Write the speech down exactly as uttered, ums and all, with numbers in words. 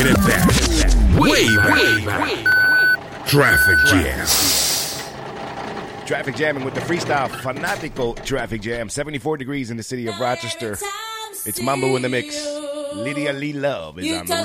bringing it back. Way back. Traffic Jam. Traffic jamming with the freestyle fanatical traffic jam. seventy-four degrees in the city of Rochester. It's Mambo in the mix. Lydia Lee Love is on the